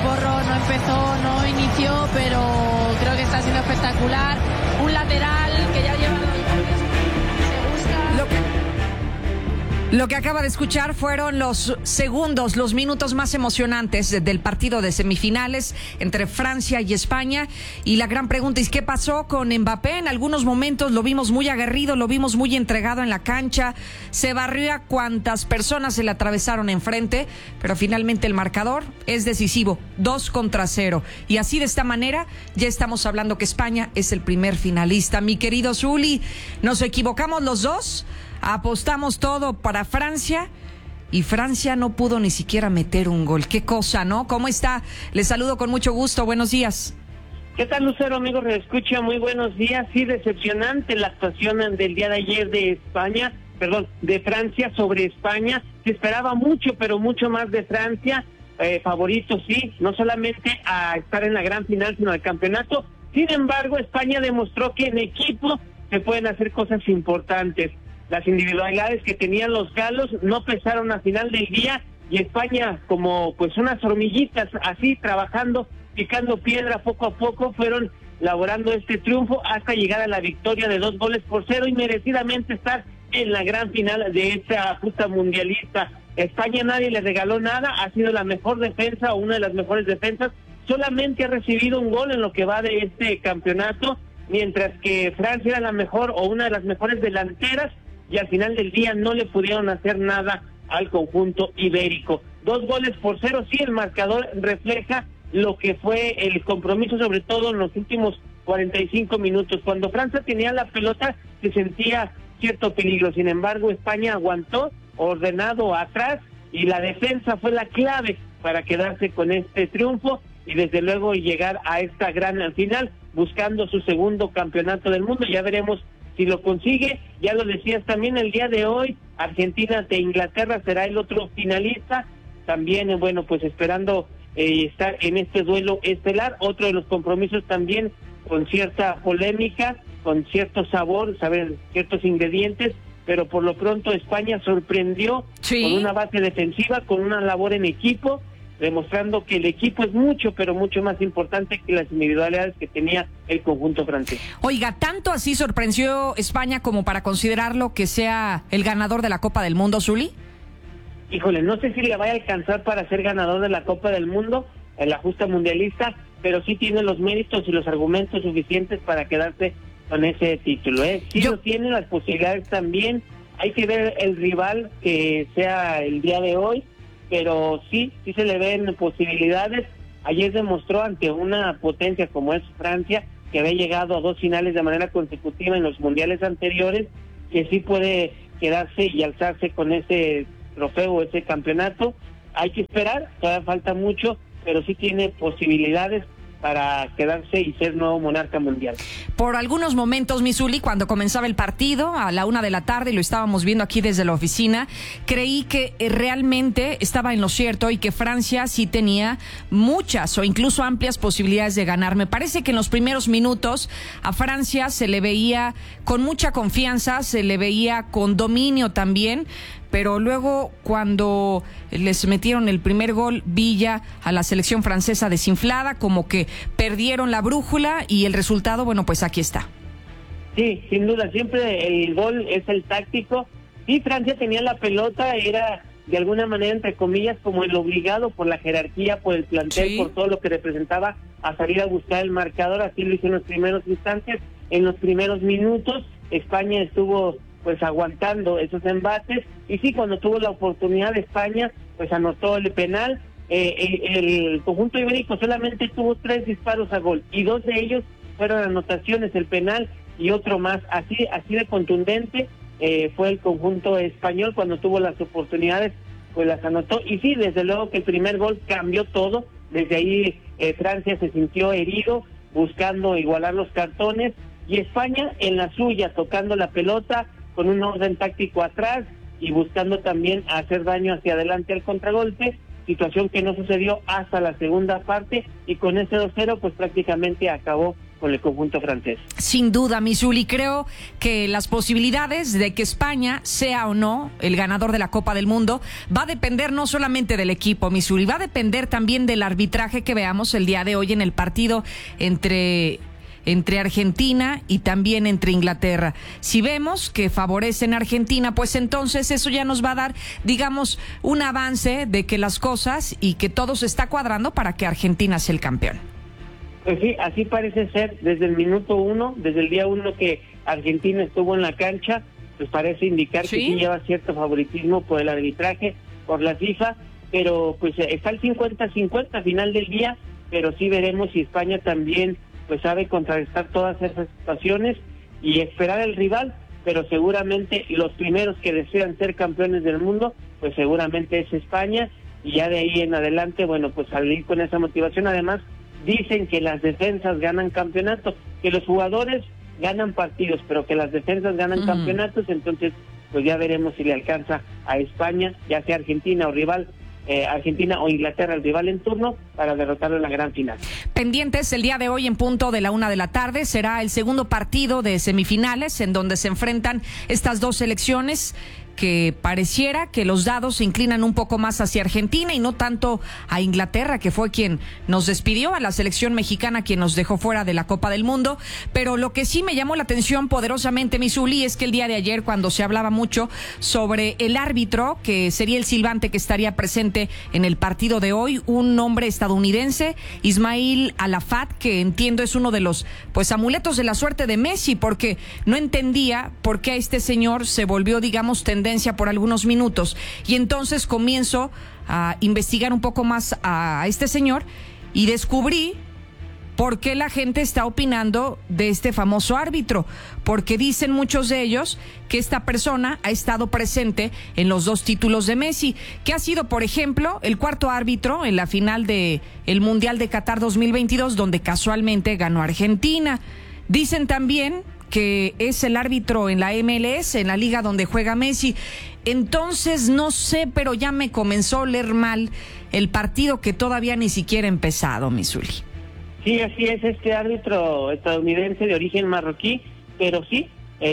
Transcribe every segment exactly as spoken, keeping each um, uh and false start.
Porro no empezó, no inició, pero creo que está siendo espectacular. Un lateral que ya lleva dos goles. Se busca... Lo que... Lo que acaba de escuchar fueron los segundos, los minutos más emocionantes del partido de semifinales entre Francia y España. Y la gran pregunta es, ¿qué pasó con Mbappé? En algunos momentos lo vimos muy aguerrido, lo vimos muy entregado en la cancha. Se barrió a cuantas personas se le atravesaron enfrente, pero finalmente el marcador es decisivo, dos contra cero. Y así, de esta manera, ya estamos hablando que España es el primer finalista. Mi querido Zuli, ¿nos equivocamos los dos? Apostamos todo para Francia y Francia no pudo ni siquiera meter un gol. Qué cosa, ¿no? ¿Cómo está? Les saludo con mucho gusto. Buenos días. ¿Qué tal, Lucero, amigos? Me escucha, muy buenos días. Sí, decepcionante la actuación del día de ayer de España, perdón, de Francia sobre España. Se esperaba mucho, pero mucho más de Francia. Eh, favorito, sí, no solamente a estar en la gran final, sino al campeonato. Sin embargo, España demostró que en equipo se pueden hacer cosas importantes. Las individualidades que tenían los galos no pesaron al final del día y España, como pues unas hormiguitas así trabajando, picando piedra poco a poco, fueron laborando este triunfo hasta llegar a la victoria de dos goles por cero y merecidamente estar en la gran final de esta justa mundialista. España nadie le regaló nada, ha sido la mejor defensa o una de las mejores defensas, solamente ha recibido un gol en lo que va de este campeonato, mientras que Francia era la mejor o una de las mejores delanteras, y al final del día no le pudieron hacer nada al conjunto ibérico. Dos goles por cero, sí, el marcador refleja lo que fue el compromiso, sobre todo en los últimos cuarenta y cinco minutos. Cuando Francia tenía la pelota se sentía cierto peligro, sin embargo España aguantó, ordenado atrás, y la defensa fue la clave para quedarse con este triunfo y desde luego llegar a esta gran final, buscando su segundo campeonato del mundo. Ya veremos si lo consigue. Ya lo decías también el día de hoy, Argentina ante Inglaterra será el otro finalista, también bueno pues esperando eh, estar en este duelo estelar, otro de los compromisos también con cierta polémica, con cierto sabor, saber ciertos ingredientes, pero por lo pronto España sorprendió sí. con una base defensiva, con una labor en equipo, demostrando que el equipo es mucho, pero mucho más importante que las individualidades que tenía el conjunto francés. Oiga, ¿tanto así sorprendió España como para considerarlo que sea el ganador de la Copa del Mundo, Zuli? Híjole, no sé si le vaya a alcanzar para ser ganador de la Copa del Mundo, en la justa mundialista, pero sí tiene los méritos y los argumentos suficientes para quedarse con ese título, ¿eh? Sí Yo... lo tiene, las posibilidades también. Hay que ver el rival que sea el día de hoy, pero sí, sí se le ven posibilidades. Ayer demostró ante una potencia como es Francia, que había llegado a dos finales de manera consecutiva en los mundiales anteriores, que sí puede quedarse y alzarse con ese trofeo, ese campeonato. Hay que esperar, todavía falta mucho, pero sí tiene posibilidades para quedarse y ser nuevo monarca mundial. Por algunos momentos, Misuli, cuando comenzaba el partido a la una de la tarde y lo estábamos viendo aquí desde la oficina, creí que realmente estaba en lo cierto y que Francia sí tenía muchas o incluso amplias posibilidades de ganar. Me parece que en los primeros minutos a Francia se le veía con mucha confianza, se le veía con dominio también, pero luego cuando les metieron el primer gol, Villa, a la selección francesa desinflada, como que perdieron la brújula y el resultado, bueno, pues aquí está. Sí, sin duda, siempre el gol es el táctico. Sí, Francia tenía la pelota, era de alguna manera, entre comillas, como el obligado por la jerarquía, por el plantel, sí. por todo lo que representaba a salir a buscar el marcador. Así lo hizo en los primeros instantes, en los primeros minutos. España estuvo pues aguantando esos embates, y sí, cuando tuvo la oportunidad de España, pues anotó el penal. Eh, el, el conjunto ibérico solamente tuvo tres disparos a gol, y dos de ellos fueron anotaciones, el penal y otro más. Así, así de contundente eh, fue el conjunto español. Cuando tuvo las oportunidades, pues las anotó, y sí, desde luego que el primer gol cambió todo. Desde ahí eh, Francia se sintió herido, buscando igualar los cartones, y España en la suya, tocando la pelota, con un orden táctico atrás y buscando también hacer daño hacia adelante al contragolpe, situación que no sucedió hasta la segunda parte, y con ese dos cero pues prácticamente acabó con el conjunto francés. Sin duda, mi Zuli, creo que las posibilidades de que España sea o no el ganador de la Copa del Mundo va a depender no solamente del equipo, mi Zuli, va a depender también del arbitraje que veamos el día de hoy en el partido entre... entre Argentina y también entre Inglaterra. Si vemos que favorecen a Argentina, pues entonces eso ya nos va a dar, digamos, un avance de que las cosas y que todo se está cuadrando para que Argentina sea el campeón. Pues sí, así parece ser desde el minuto uno, desde el día uno que Argentina estuvo en la cancha, pues parece indicar ¿Sí? que sí lleva cierto favoritismo por el arbitraje, por la FIFA, pero pues está el cincuenta cincuenta al final del día, pero sí veremos si España también pues sabe contrarrestar todas esas situaciones y esperar al rival, pero seguramente los primeros que desean ser campeones del mundo, pues seguramente es España, y ya de ahí en adelante, bueno, pues salir con esa motivación. Además, dicen que las defensas ganan campeonatos, que los jugadores ganan partidos, pero que las defensas ganan uh-huh. campeonatos, entonces pues ya veremos si le alcanza a España, ya sea Argentina o rival, eh, Argentina o Inglaterra, el rival en turno, para derrotarlo en la gran final. Pendientes, el día de hoy en punto de la una de la tarde será el segundo partido de semifinales en donde se enfrentan estas dos selecciones que pareciera que los dados se inclinan un poco más hacia Argentina y no tanto a Inglaterra, que fue quien nos despidió, a la selección mexicana, quien nos dejó fuera de la Copa del Mundo. Pero lo que sí me llamó la atención poderosamente, mi Zuli, es que el día de ayer, cuando se hablaba mucho sobre el árbitro, que sería el silbante que estaría presente en el partido de hoy, un hombre estadounidense, Ismail Alafat, que entiendo es uno de los pues amuletos de la suerte de Messi, porque no entendía por qué este señor se volvió, digamos, tendencia por algunos minutos, y entonces comienzo a investigar un poco más a este señor y descubrí por qué la gente está opinando de este famoso árbitro, porque dicen muchos de ellos que esta persona ha estado presente en los dos títulos de Messi, que ha sido, por ejemplo, el cuarto árbitro en la final de el Mundial de Qatar dos mil veintidós, donde casualmente ganó Argentina. Dicen también que es el árbitro en la M L S, en la liga donde juega Messi. Entonces, no sé, pero ya me comenzó a oler mal el partido que todavía ni siquiera ha empezado, mi Zuli. Sí, así es, este árbitro estadounidense de origen marroquí, pero sí,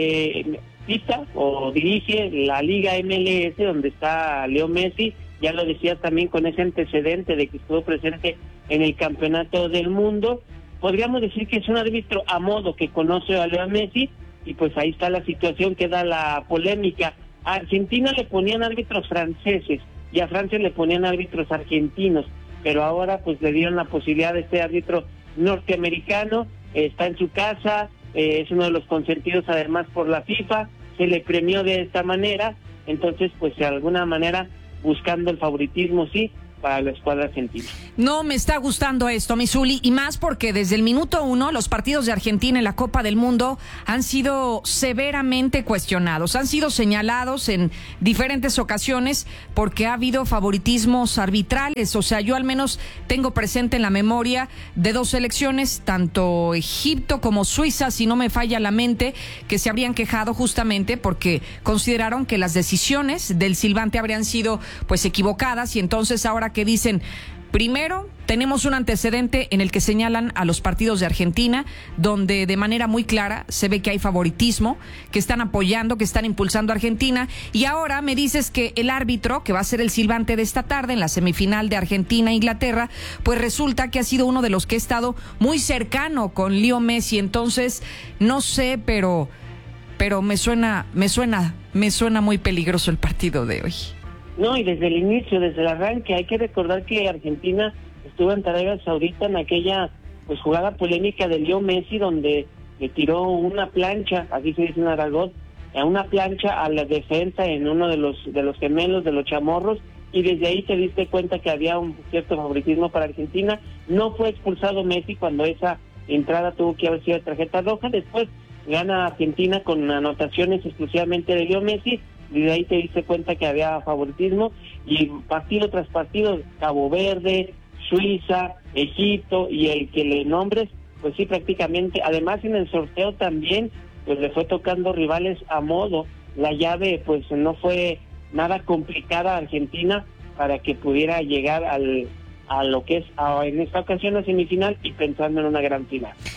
eh, pita o dirige la liga M L S donde está Leo Messi, ya lo decía también con ese antecedente de que estuvo presente en el Campeonato del Mundo. Podríamos decir que es un árbitro a modo que conoce a Leo Messi, y pues ahí está la situación que da la polémica. A Argentina le ponían árbitros franceses y a Francia le ponían árbitros argentinos, pero ahora pues le dieron la posibilidad de este árbitro norteamericano, eh, está en su casa, eh, es uno de los consentidos además por la FIFA, se le premió de esta manera, entonces pues de alguna manera buscando el favoritismo, sí, para la escuadra argentina. No me está gustando esto, mi Zuli, y más porque desde el minuto uno los partidos de Argentina en la Copa del Mundo han sido severamente cuestionados, han sido señalados en diferentes ocasiones porque ha habido favoritismos arbitrales. O sea, yo al menos tengo presente en la memoria de dos selecciones, tanto Egipto como Suiza, si no me falla la mente, que se habrían quejado justamente porque consideraron que las decisiones del silbante habrían sido pues equivocadas, y entonces ahora que dicen, primero, tenemos un antecedente en el que señalan a los partidos de Argentina, donde de manera muy clara se ve que hay favoritismo, que están apoyando, que están impulsando a Argentina, y ahora me dices que el árbitro, que va a ser el silbante de esta tarde en la semifinal de Argentina-Inglaterra, pues resulta que ha sido uno de los que ha estado muy cercano con Leo Messi. Entonces, no sé, pero, pero me suena, me suena, me suena muy peligroso el partido de hoy. No, y desde el inicio, desde el arranque, hay que recordar que Argentina estuvo en Arabia Saudita en aquella pues jugada polémica de Leo Messi, donde le tiró una plancha, así se dice en Aragón, a una plancha a la defensa en uno de los de los gemelos, de los chamorros, y desde ahí te diste cuenta que había un cierto favoritismo para Argentina. No fue expulsado Messi cuando esa entrada tuvo que haber sido de tarjeta roja. Después gana Argentina con anotaciones exclusivamente de Leo Messi. Y de ahí te diste cuenta que había favoritismo, y partido tras partido, Cabo Verde, Suiza, Egipto y el que le nombres, pues sí, prácticamente. Además, en el sorteo también pues le fue tocando rivales a modo. La llave pues no fue nada complicada a Argentina para que pudiera llegar al a lo que es a, en esta ocasión la semifinal, y pensando en una gran final.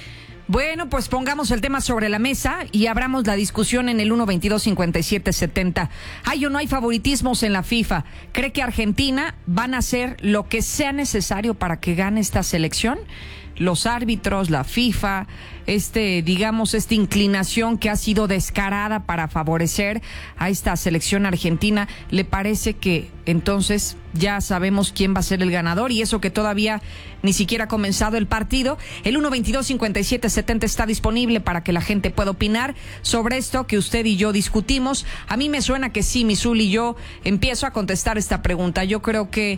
Bueno, pues pongamos el tema sobre la mesa y abramos la discusión en el uno veintidós cincuenta y siete setenta. ¿Hay o no hay favoritismos en la FIFA? ¿Cree que Argentina van a hacer lo que sea necesario para que gane esta selección? Los árbitros, la FIFA, este, digamos, esta inclinación que ha sido descarada para favorecer a esta selección argentina, ¿le parece que entonces ya sabemos quién va a ser el ganador? Y eso que todavía ni siquiera ha comenzado el partido. El uno veintidós cincuenta y siete setenta está disponible para que la gente pueda opinar sobre esto que usted y yo discutimos. A mí me suena que sí, Misuli, yo empiezo a contestar esta pregunta. Yo creo que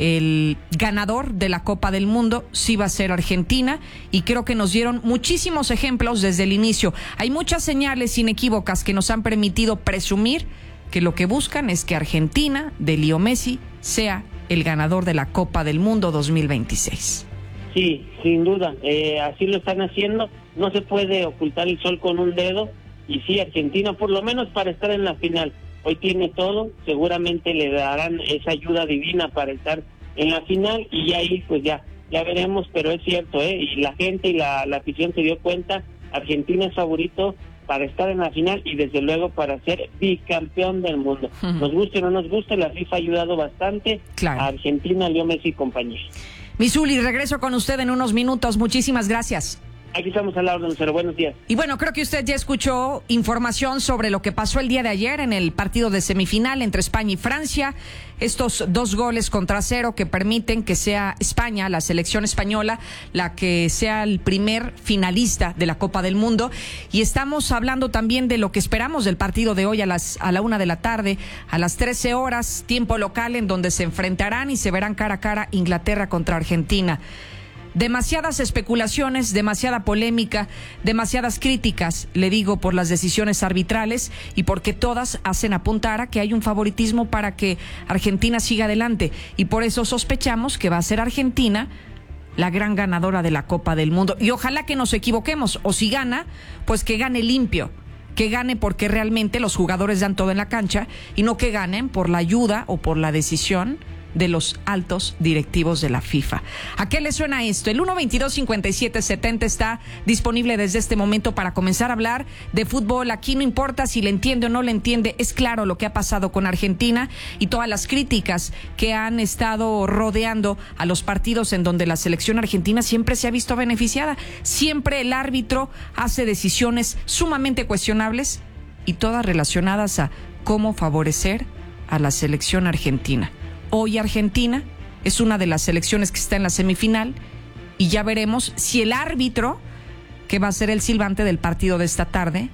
el ganador de la Copa del Mundo sí va a ser Argentina, y creo que nos dieron muchísimos ejemplos desde el inicio. Hay muchas señales inequívocas que nos han permitido presumir que lo que buscan es que Argentina de Leo Messi sea el ganador de la Copa del Mundo dos mil veintiséis. Sí, sin duda, eh, así lo están haciendo. No se puede ocultar el sol con un dedo, y sí, Argentina por lo menos para estar en la final. Hoy tiene todo, seguramente le darán esa ayuda divina para estar en la final, y ahí pues ya ya veremos, pero es cierto, ¿eh? Y la gente y la, la afición se dio cuenta, Argentina es favorito para estar en la final y desde luego para ser bicampeón del mundo. Uh-huh. Nos guste o no nos guste, la FIFA ha ayudado bastante claro. a Argentina, Leo Messi y compañía. Misuli, regreso con usted en unos minutos. Muchísimas gracias. Aquí estamos al lado de Lucero. Buenos días. Y bueno, creo que usted ya escuchó información sobre lo que pasó el día de ayer en el partido de semifinal entre España y Francia. Estos dos goles contra cero que permiten que sea España, la selección española, la que sea el primer finalista de la Copa del Mundo. Y estamos hablando también de lo que esperamos del partido de hoy a las a la una de la tarde, a las trece horas, tiempo local, en donde se enfrentarán y se verán cara a cara Inglaterra contra Argentina. Demasiadas especulaciones, demasiada polémica, demasiadas críticas, le digo, por las decisiones arbitrales y porque todas hacen apuntar a que hay un favoritismo para que Argentina siga adelante. Y por eso sospechamos que va a ser Argentina la gran ganadora de la Copa del Mundo. Y ojalá que nos equivoquemos, o si gana, pues que gane limpio. Que gane porque realmente los jugadores dan todo en la cancha y no que ganen por la ayuda o por la decisión de los altos directivos de la FIFA. ¿A qué le suena esto? El uno veintidós cincuenta y siete setenta está disponible desde este momento para comenzar a hablar de fútbol. Aquí no importa si le entiende o no le entiende, es claro lo que ha pasado con Argentina y todas las críticas que han estado rodeando a los partidos en donde la selección argentina siempre se ha visto beneficiada. Siempre el árbitro hace decisiones sumamente cuestionables y todas relacionadas a cómo favorecer a la selección argentina. Hoy Argentina es una de las selecciones que está en la semifinal y ya veremos si el árbitro, que va a ser el silbante del partido de esta tarde,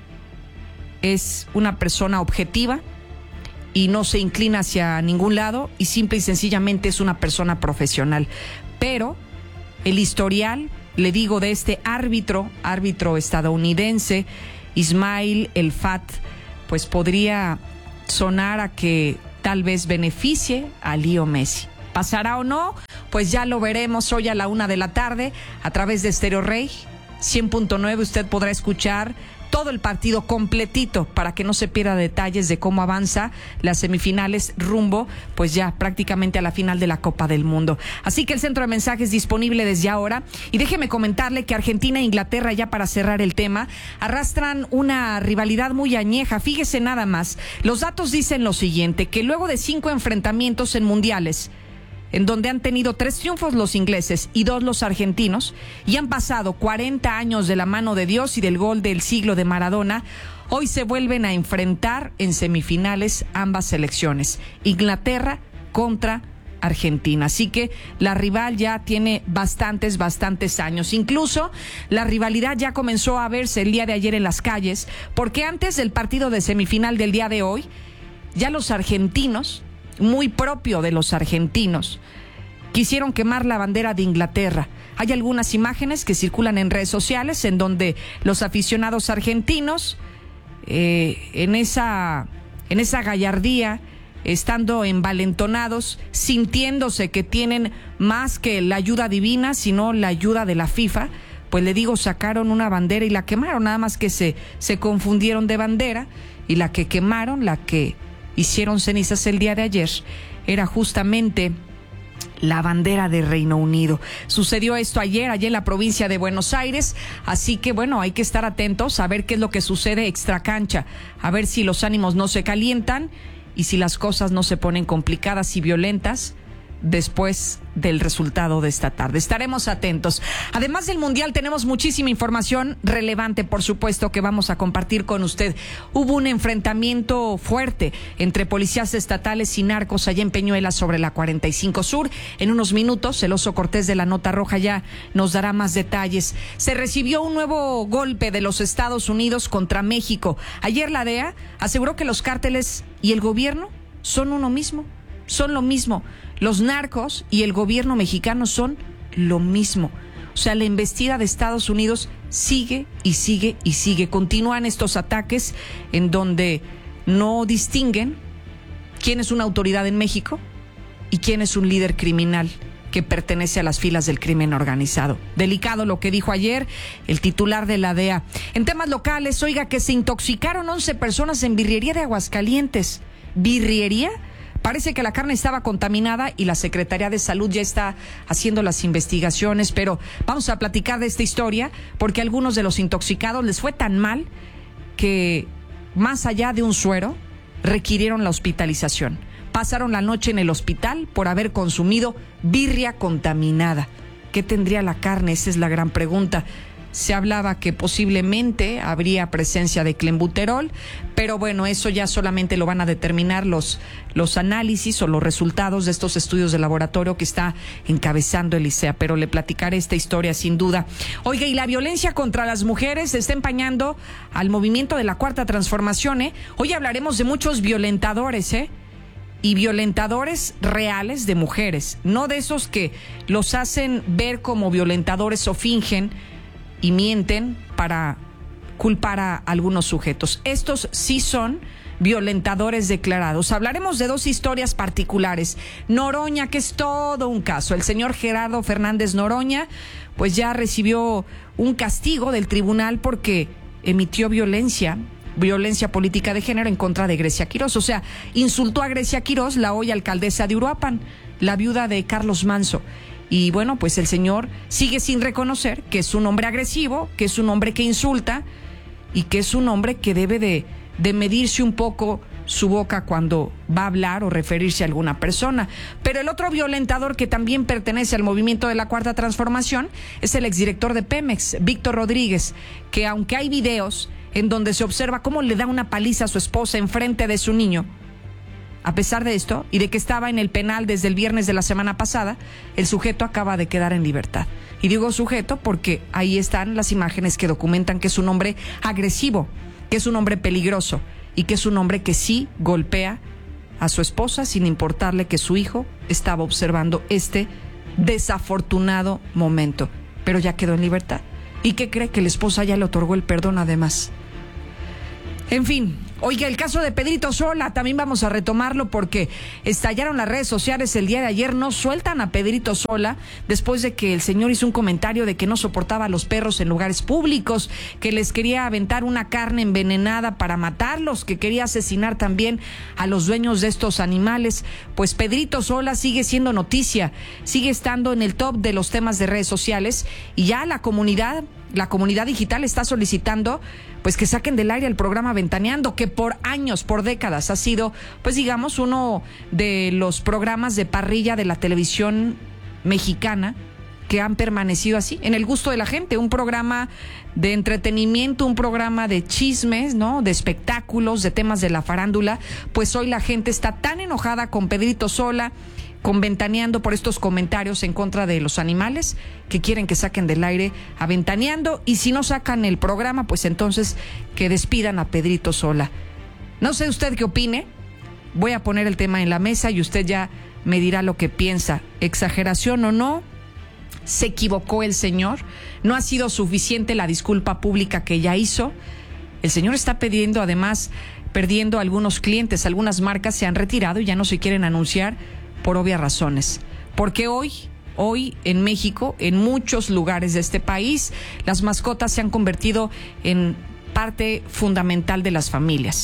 es una persona objetiva y no se inclina hacia ningún lado y simple y sencillamente es una persona profesional. Pero el historial, le digo, de este árbitro, árbitro estadounidense, Ismail El Fat, pues podría sonar a que tal vez beneficie a Leo Messi. ¿Pasará o no? Pues ya lo veremos hoy a la una de la tarde a través de Stereo Rey cien punto nueve. Usted podrá escuchar todo el partido completito para que no se pierda detalles de cómo avanza las semifinales rumbo, pues ya prácticamente a la final de la Copa del Mundo. Así que el centro de mensajes disponible desde ahora. Y déjeme comentarle que Argentina e Inglaterra, ya para cerrar el tema, arrastran una rivalidad muy añeja. Fíjese nada más. Los datos dicen lo siguiente, que luego de cinco enfrentamientos en mundiales, en donde han tenido tres triunfos los ingleses y dos los argentinos, y han pasado cuarenta años de la mano de Dios y del gol del siglo de Maradona, hoy se vuelven a enfrentar en semifinales ambas selecciones, Inglaterra contra Argentina. Así que la rival ya tiene bastantes, bastantes años. Incluso la rivalidad ya comenzó a verse el día de ayer en las calles, porque antes del partido de semifinal del día de hoy, ya los argentinos, muy propio de los argentinos, quisieron quemar la bandera de Inglaterra. Hay algunas imágenes que circulan en redes sociales en donde los aficionados argentinos, eh, en esa, en esa gallardía, estando envalentonados, sintiéndose que tienen más que la ayuda divina, sino la ayuda de la FIFA, pues le digo, sacaron una bandera y la quemaron. Nada más que se, se confundieron de bandera, y la que quemaron, la que hicieron cenizas el día de ayer, era justamente la bandera de Reino Unido. Sucedió esto ayer, allá en la provincia de Buenos Aires, así que bueno, hay que estar atentos a ver qué es lo que sucede extracancha, a ver si los ánimos no se calientan y si las cosas no se ponen complicadas y violentas después del resultado de esta tarde. Estaremos atentos. Además del Mundial, tenemos muchísima información relevante, por supuesto, que vamos a compartir con usted. Hubo un enfrentamiento fuerte entre policías estatales y narcos allá en Peñuelas sobre la cuarenta y cinco Sur. En unos minutos, el Oso Cortés de la Nota Roja ya nos dará más detalles. Se recibió un nuevo golpe de los Estados Unidos contra México. Ayer la D E A aseguró que los cárteles y el gobierno son uno mismo, son lo mismo. Los narcos y el gobierno mexicano son lo mismo. O sea, la embestida de Estados Unidos sigue y sigue y sigue. Continúan estos ataques en donde no distinguen quién es una autoridad en México y quién es un líder criminal que pertenece a las filas del crimen organizado. Delicado lo que dijo ayer el titular de la D E A. En temas locales, oiga, que se intoxicaron once personas en birrería de Aguascalientes. ¿Birrería? Parece que la carne estaba contaminada y la Secretaría de Salud ya está haciendo las investigaciones, pero vamos a platicar de esta historia porque a algunos de los intoxicados les fue tan mal que, más allá de un suero, requirieron la hospitalización. Pasaron la noche en el hospital por haber consumido birria contaminada. ¿Qué tendría la carne? Esa es la gran pregunta. Se hablaba que posiblemente habría presencia de clenbuterol, pero bueno, eso ya solamente lo van a determinar los, los análisis o los resultados de estos estudios de laboratorio que está encabezando el I C E A, pero le platicaré esta historia sin duda. Oiga, y la violencia contra las mujeres se está empañando al movimiento de la Cuarta Transformación, ¿eh? Hoy hablaremos de muchos violentadores, ¿eh? Y violentadores reales de mujeres, no de esos que los hacen ver como violentadores o fingen y mienten para culpar a algunos sujetos. Estos sí son violentadores declarados. Hablaremos de dos historias particulares. Noroña, que es todo un caso. El señor Gerardo Fernández Noroña, pues ya recibió un castigo del tribunal porque emitió violencia, violencia política de género en contra de Grecia Quirós. O sea, insultó a Grecia Quirós, la hoy alcaldesa de Uruapan, la viuda de Carlos Manso. Y bueno, pues el señor sigue sin reconocer que es un hombre agresivo, que es un hombre que insulta y que es un hombre que debe de, de medirse un poco su boca cuando va a hablar o referirse a alguna persona. Pero el otro violentador que también pertenece al movimiento de la Cuarta Transformación es el exdirector de Pemex, Víctor Rodríguez, que aunque hay videos en donde se observa cómo le da una paliza a su esposa enfrente de su niño, a pesar de esto, y de que estaba en el penal desde el viernes de la semana pasada, el sujeto acaba de quedar en libertad. Y digo sujeto porque ahí están las imágenes que documentan que es un hombre agresivo, que es un hombre peligroso y que es un hombre que sí golpea a su esposa sin importarle que su hijo estaba observando este desafortunado momento. Pero ya quedó en libertad. ¿Y qué cree? Que la esposa ya le otorgó el perdón además. En fin, oiga, el caso de Pedrito Sola también vamos a retomarlo porque estallaron las redes sociales el día de ayer. No sueltan a Pedrito Sola después de que el señor hizo un comentario de que no soportaba a los perros en lugares públicos, que les quería aventar una carne envenenada para matarlos, que quería asesinar también a los dueños de estos animales. Pues Pedrito Sola sigue siendo noticia, sigue estando en el top de los temas de redes sociales y ya la comunidad... La comunidad digital está solicitando pues que saquen del aire el programa Ventaneando, que por años, por décadas ha sido, pues digamos, uno de los programas de parrilla de la televisión mexicana que han permanecido así, en el gusto de la gente, un programa de entretenimiento, un programa de chismes, ¿no? De espectáculos, de temas de la farándula. Pues hoy la gente está tan enojada con Pedrito Sola, con Ventaneando, por estos comentarios en contra de los animales, que quieren que saquen del aire a Ventaneando, y si no sacan el programa, pues entonces que despidan a Pedrito Sola. No sé usted qué opine, voy a poner el tema en la mesa y usted ya me dirá lo que piensa. ¿Exageración o no? ¿Se equivocó el señor? ¿No ha sido suficiente la disculpa pública que ya hizo? El señor está pidiendo, además, perdiendo algunos clientes, algunas marcas se han retirado y ya no se quieren anunciar por obvias razones. Porque hoy, hoy en México, en muchos lugares de este país, las mascotas se han convertido en parte fundamental de las familias.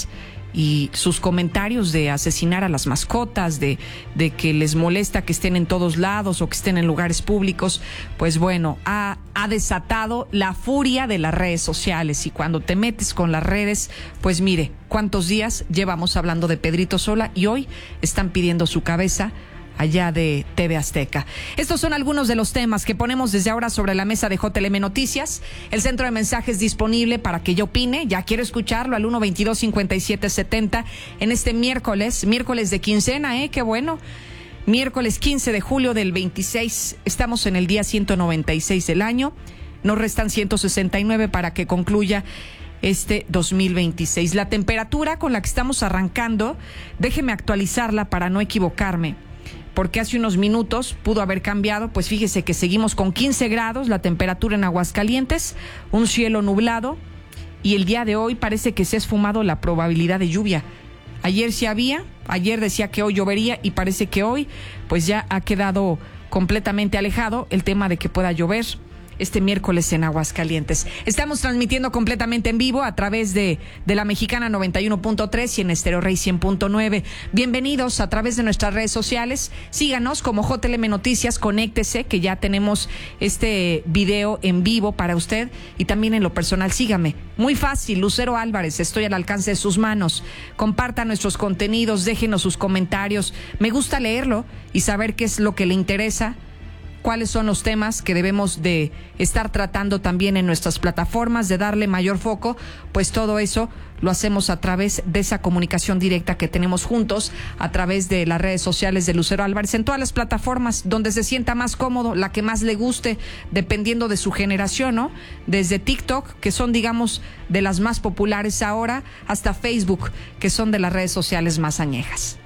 y sus comentarios de asesinar a las mascotas, de, de que les molesta que estén en todos lados o que estén en lugares públicos, pues bueno, ha, ha desatado la furia de las redes sociales. Y cuando te metes con las redes, pues mire, cuántos días llevamos hablando de Pedrito Sola y hoy están pidiendo su cabeza allá de T V Azteca. Estos son algunos de los temas que ponemos desde ahora sobre la mesa de J L M Noticias. El centro de mensajes disponible para que yo opine. Ya quiero escucharlo al uno veintidós cincuenta y siete setenta en este miércoles, miércoles de quincena, ¿eh? Qué bueno. Miércoles quince de julio del veintiséis. Estamos en el día ciento noventa y seis del año. Nos restan ciento sesenta y nueve para que concluya este dos mil veintiséis. La temperatura con la que estamos arrancando, déjeme actualizarla para no equivocarme, porque hace unos minutos pudo haber cambiado. Pues fíjese que seguimos con quince grados, la temperatura en Aguascalientes, un cielo nublado, y el día de hoy parece que se ha esfumado la probabilidad de lluvia. Ayer sí había, ayer decía que hoy llovería y parece que hoy pues ya ha quedado completamente alejado el tema de que pueda llover este miércoles en Aguascalientes. Estamos transmitiendo completamente en vivo a través de, de la Mexicana noventa y uno punto tres y en Estéreo Rey cien punto nueve. Bienvenidos a través de nuestras redes sociales. Síganos como J L M Noticias, conéctese, que ya tenemos este video en vivo para usted, y también en lo personal, sígame. Muy fácil, Lucero Álvarez, estoy al alcance de sus manos. Comparta nuestros contenidos, déjenos sus comentarios. Me gusta leerlo y saber qué es lo que le interesa, cuáles son los temas que debemos de estar tratando también en nuestras plataformas, de darle mayor foco. Pues todo eso lo hacemos a través de esa comunicación directa que tenemos juntos, a través de las redes sociales de Lucero Álvarez, en todas las plataformas donde se sienta más cómodo, la que más le guste, dependiendo de su generación, ¿no? Desde TikTok, que son, digamos, de las más populares ahora, hasta Facebook, que son de las redes sociales más añejas.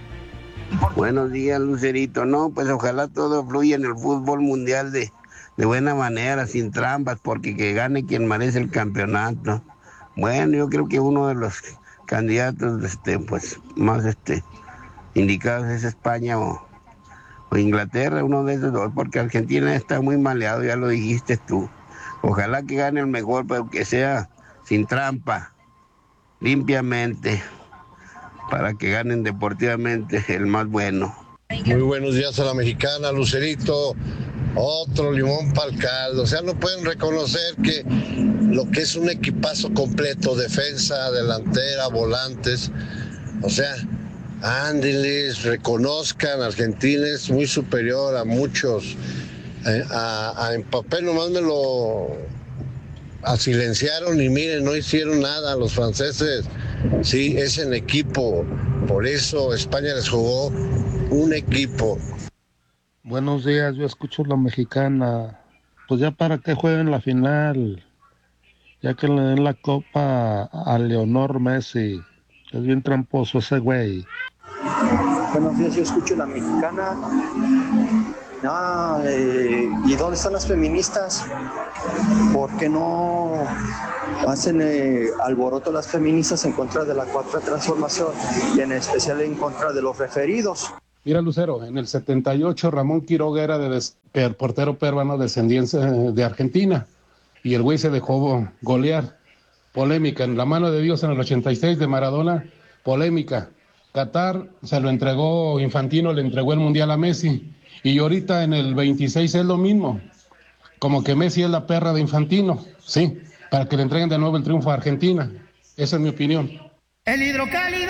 Buenos días, Lucerito. No, pues ojalá todo fluya en el fútbol mundial de, de buena manera, sin trampas, porque que gane quien merece el campeonato. Bueno, yo creo que uno de los candidatos este, pues, más este, indicados es España o, o Inglaterra, uno de esos dos, porque Argentina está muy maleado, ya lo dijiste tú. Ojalá que gane el mejor, pero que sea sin trampa, limpiamente, para que ganen deportivamente el más bueno. Muy buenos días a la Mexicana, Lucerito. Otro limón para el caldo. O sea, no pueden reconocer que lo que es un equipazo completo, defensa, delantera, volantes. O sea, ándeles, reconozcan, Argentina es muy superior a muchos. Eh, a, a, en papel nomás me lo silenciaron y miren, no hicieron nada los franceses. Sí, es en equipo, por eso España les jugó un equipo. Buenos días, yo escucho la Mexicana. Pues ya para que jueguen la final, ya que le den la copa a Leonor Messi. Es bien tramposo ese güey. Buenos días, yo escucho la Mexicana. Ah, eh, ¿y dónde están las feministas? ¿Por qué no hacen eh, alboroto las feministas en contra de la cuarta transformación y en especial en contra de los referidos? Mira, Lucero, en el setenta y ocho Ramón Quiroga era de des, per, portero peruano descendiente de Argentina y el güey se dejó golear. Polémica. En la mano de Dios en el ochenta y seis de Maradona, polémica. Qatar se lo entregó, Infantino le entregó el Mundial a Messi. Y ahorita en el veintiséis es lo mismo, como que Messi es la perra de Infantino, sí, para que le entreguen de nuevo el triunfo a Argentina. Esa es mi opinión. El hidrocálido.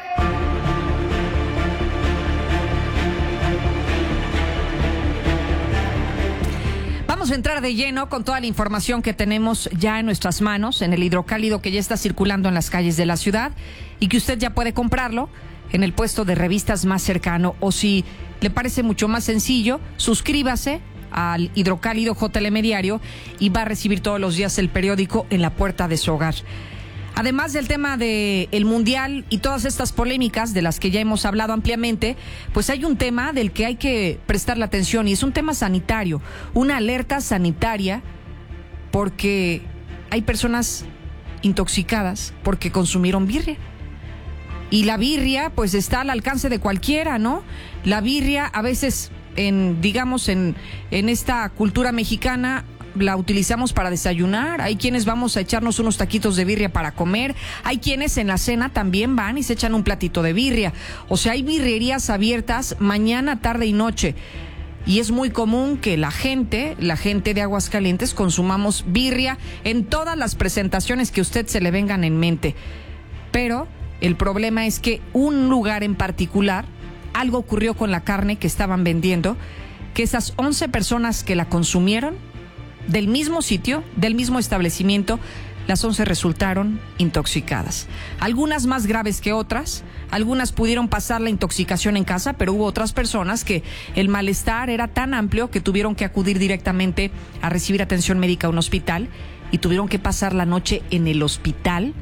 Vamos a entrar de lleno con toda la información que tenemos ya en nuestras manos, en el hidrocálido que ya está circulando en las calles de la ciudad y que usted ya puede comprarlo en el puesto de revistas más cercano, o si le parece mucho más sencillo, suscríbase al Hidrocálido J L M Diario y va a recibir todos los días el periódico en la puerta de su hogar. Además del tema del Mundial y todas estas polémicas de las que ya hemos hablado ampliamente, pues hay un tema del que hay que prestarle atención y es un tema sanitario, una alerta sanitaria, porque hay personas intoxicadas porque consumieron birria. Y la birria, pues, está al alcance de cualquiera, ¿no? La birria, a veces, en, digamos, en, en esta cultura mexicana, la utilizamos para desayunar, hay quienes vamos a echarnos unos taquitos de birria para comer, hay quienes en la cena también van y se echan un platito de birria. O sea, hay birrerías abiertas mañana, tarde y noche. Y es muy común que la gente, la gente de Aguascalientes, consumamos birria en todas las presentaciones que a usted se le vengan en mente. Pero el problema es que un lugar en particular, algo ocurrió con la carne que estaban vendiendo, que esas once personas que la consumieron, del mismo sitio, del mismo establecimiento, las once resultaron intoxicadas. Algunas más graves que otras, algunas pudieron pasar la intoxicación en casa, pero hubo otras personas que el malestar era tan amplio que tuvieron que acudir directamente a recibir atención médica a un hospital y tuvieron que pasar la noche en el hospital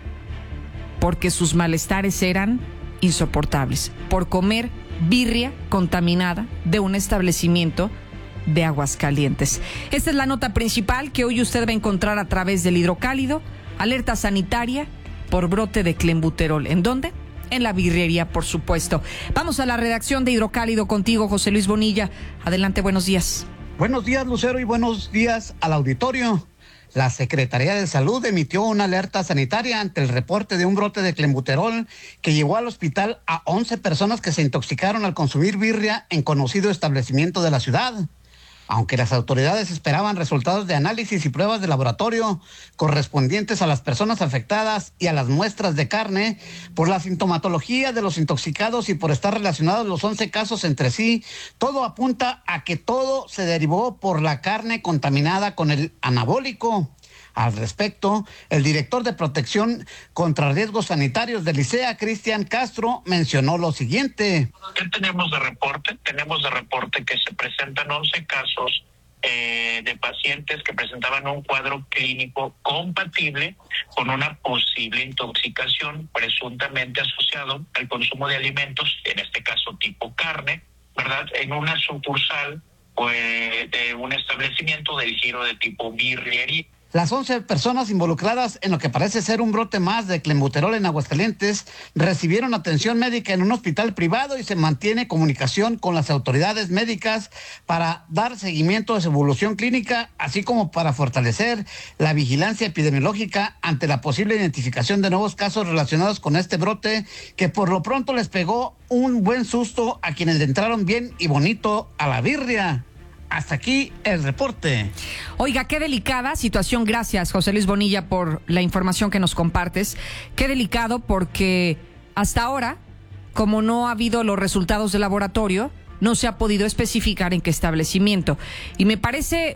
porque sus malestares eran insoportables, por comer birria contaminada de un establecimiento de Aguascalientes. Esta es la nota principal que hoy usted va a encontrar a través del Hidrocálido. Alerta sanitaria por brote de clenbuterol. ¿En dónde? En la birrería, por supuesto. Vamos a la redacción de Hidrocálido contigo, José Luis Bonilla. Adelante, buenos días. Buenos días, Lucero, y buenos días al auditorio. La Secretaría de Salud emitió una alerta sanitaria ante el reporte de un brote de clenbuterol que llevó al hospital a once personas que se intoxicaron al consumir birria en conocido establecimiento de la ciudad. Aunque las autoridades esperaban resultados de análisis y pruebas de laboratorio correspondientes a las personas afectadas y a las muestras de carne, por la sintomatología de los intoxicados y por estar relacionados los once casos entre sí, todo apunta a que todo se derivó por la carne contaminada con el anabólico. Al respecto, el director de Protección contra Riesgos Sanitarios del ICEA, Cristian Castro, mencionó lo siguiente. ¿Qué tenemos de reporte? Tenemos de reporte que se presentan once casos eh, de pacientes que presentaban un cuadro clínico compatible con una posible intoxicación presuntamente asociado al consumo de alimentos, en este caso tipo carne, ¿verdad? En una sucursal pues, de un establecimiento del giro de tipo birrería. Las once personas involucradas en lo que parece ser un brote más de clenbuterol en Aguascalientes recibieron atención médica en un hospital privado y se mantiene comunicación con las autoridades médicas para dar seguimiento a su evolución clínica, así como para fortalecer la vigilancia epidemiológica ante la posible identificación de nuevos casos relacionados con este brote que por lo pronto les pegó un buen susto a quienes le entraron bien y bonito a la birria. Hasta aquí el reporte. Oiga, qué delicada situación. Gracias, José Luis Bonilla, por la información que nos compartes. Qué delicado porque hasta ahora, como no ha habido los resultados del laboratorio, no se ha podido especificar en qué establecimiento. Y me parece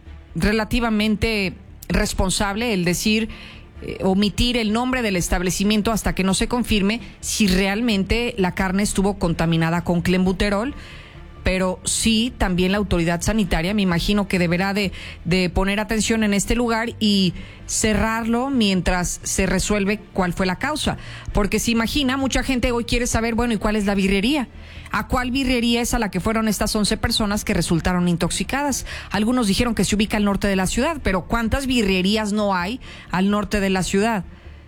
relativamente responsable el decir, eh, omitir el nombre del establecimiento hasta que no se confirme si realmente la carne estuvo contaminada con clenbuterol. Pero sí, también la autoridad sanitaria me imagino que deberá de, de poner atención en este lugar y cerrarlo mientras se resuelve cuál fue la causa. Porque se imagina, mucha gente hoy quiere saber, bueno, ¿y cuál es la birrería? ¿A cuál birrería es a la que fueron estas once personas que resultaron intoxicadas? Algunos dijeron que se ubica al norte de la ciudad, pero ¿cuántas birrerías no hay al norte de la ciudad?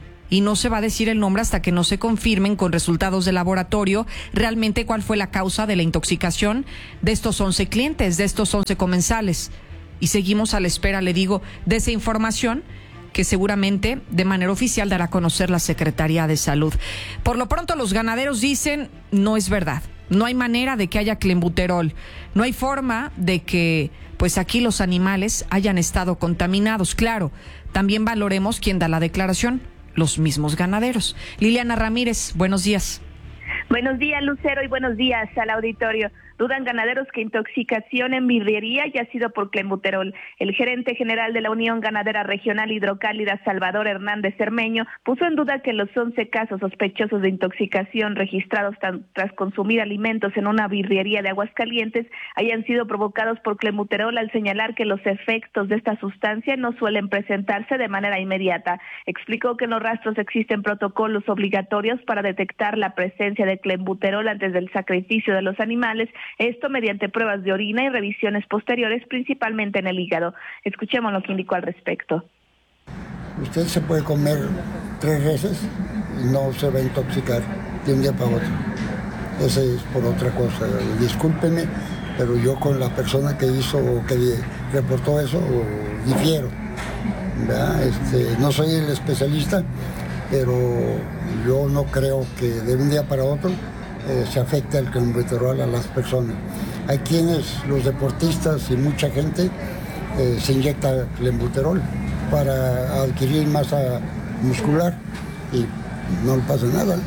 Y no se va a decir el nombre hasta que no se confirmen con resultados de laboratorio realmente cuál fue la causa de la intoxicación de estos once clientes, de estos once comensales. Y seguimos a la espera, le digo, de esa información que seguramente de manera oficial dará a conocer la Secretaría de Salud. Por lo pronto los ganaderos dicen, no es verdad, no hay manera de que haya clenbuterol, no hay forma de que pues aquí los animales hayan estado contaminados. Claro, también valoremos quién da la declaración, los mismos ganaderos. Liliana Ramírez, buenos días. Buenos días, Lucero, y buenos días al auditorio. Dudan ganaderos que intoxicación en birrería haya sido por clenbuterol. El gerente general de la Unión Ganadera Regional Hidrocálida, Salvador Hernández Cermeño, puso en duda que los once casos sospechosos de intoxicación registrados tan, tras consumir alimentos en una birrería de Aguascalientes hayan sido provocados por clenbuterol, al señalar que los efectos de esta sustancia no suelen presentarse de manera inmediata. Explicó que en los rastros existen protocolos obligatorios para detectar la presencia de clenbuterol antes del sacrificio de los animales, esto mediante pruebas de orina y revisiones posteriores, principalmente en el hígado. Escuchemos lo que indicó al respecto. Usted se puede comer tres veces y no se va a intoxicar de un día para otro. Eso es por otra cosa. Discúlpeme, pero yo con la persona que hizo, que reportó eso, difiero, ¿verdad? Este, no soy el especialista, pero yo no creo que de un día para otro eh, se afecte el clenbuterol a las personas. Hay quienes, los deportistas y mucha gente, eh, se inyecta clenbuterol para adquirir masa muscular y no le pasa nada.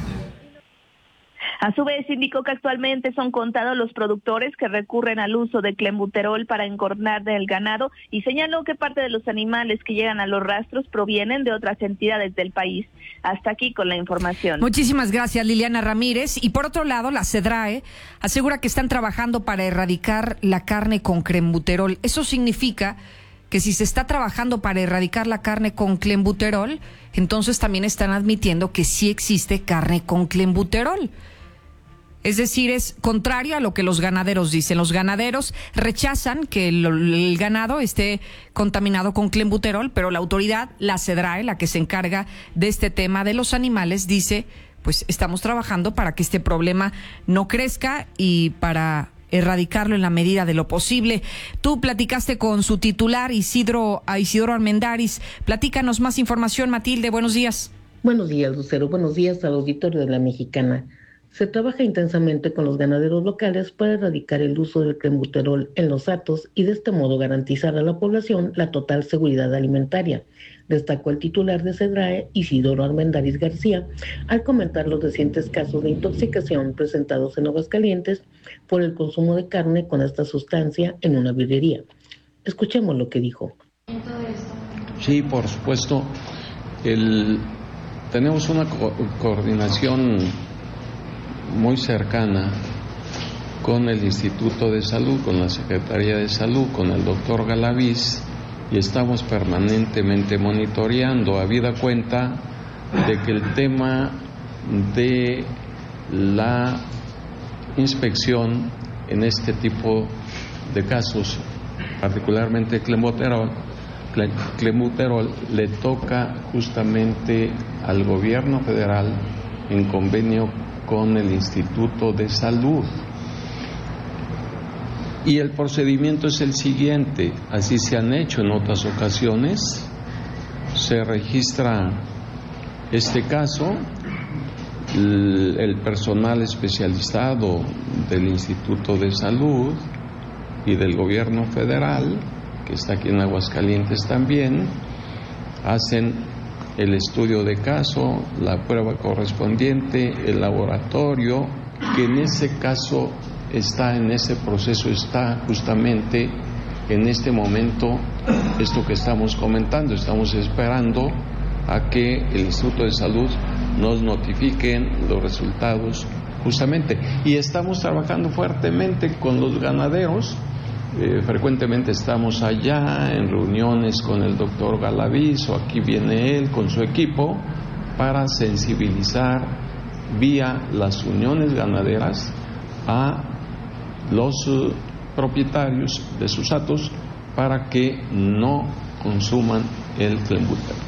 A su vez, indicó que actualmente son contados los productores que recurren al uso de clenbuterol para engordar del ganado y señaló que parte de los animales que llegan a los rastros provienen de otras entidades del país. Hasta aquí con la información. Muchísimas gracias, Liliana Ramírez. Y por otro lado, la CEDRAE asegura que están trabajando para erradicar la carne con clenbuterol. Eso significa que si se está trabajando para erradicar la carne con clenbuterol, entonces también están admitiendo que sí existe carne con clenbuterol. Es decir, es contrario a lo que los ganaderos dicen. Los ganaderos rechazan que el, el ganado esté contaminado con clenbuterol, pero la autoridad, la CEDRAE, la que se encarga de este tema de los animales, dice, pues estamos trabajando para que este problema no crezca y para erradicarlo en la medida de lo posible. Tú platicaste con su titular, Isidro, a Isidoro Armendáriz. Platícanos más información, Matilde. Buenos días. Buenos días, Lucero. Buenos días al auditorio de La Mexicana. Se trabaja intensamente con los ganaderos locales para erradicar el uso del clenbuterol en los hatos y de este modo garantizar a la población la total seguridad alimentaria, destacó el titular de CEDRAE, Isidoro Armendáriz García, al comentar los recientes casos de intoxicación presentados en Aguascalientes por el consumo de carne con esta sustancia en una birrería. Escuchemos lo que dijo. Sí, por supuesto. El, tenemos una co- coordinación muy cercana con el Instituto de Salud, con la Secretaría de Salud, con el doctor Galaviz, y estamos permanentemente monitoreando, habida cuenta de que el tema de la inspección en este tipo de casos, particularmente clenbuterol, clenbuterol, le toca justamente al gobierno federal en convenio con el Instituto de Salud. Y el procedimiento es el siguiente, así se han hecho en otras ocasiones, se registra este caso, el, el personal especializado del Instituto de Salud y del gobierno federal, que está aquí en Aguascalientes también, hacen el estudio de caso, la prueba correspondiente, el laboratorio, que en ese caso está en ese proceso, está justamente en este momento esto que estamos comentando. Estamos esperando a que el Instituto de Salud nos notifiquen los resultados justamente. Y estamos trabajando fuertemente con los ganaderos. Eh, frecuentemente estamos allá en reuniones con el doctor Galaviz, o aquí viene él con su equipo, para sensibilizar vía las uniones ganaderas a los uh, propietarios de sus hatos para que no consuman el clenbuterol.